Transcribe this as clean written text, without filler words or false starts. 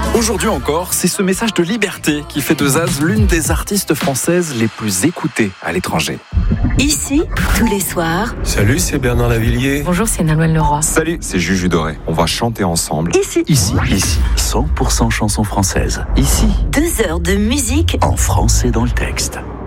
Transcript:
Aujourd'hui encore, c'est ce message de liberté qui fait de Zaz l'une des artistes françaises les plus écoutées à l'étranger. Ici, tous les soirs. Salut, c'est Bernard Lavillier. Bonjour, c'est Nolwenn Leroy. Salut, c'est Juju Doré. On va chanter ensemble. Ici. 100% chansons françaises. Ici, 2 heures de musique en français dans le texte.